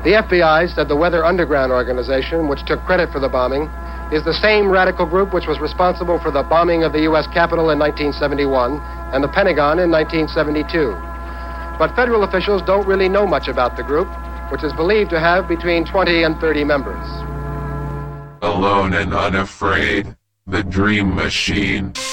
The FBI said the Weather Underground organization, which took credit for the bombing, is the same radical group which was responsible for the bombing of the U.S. Capitol in 1971 and the Pentagon in 1972. But federal officials don't really know much about the group, which is believed to have between 20 and 30 members. Alone and unafraid, the Dream Machine.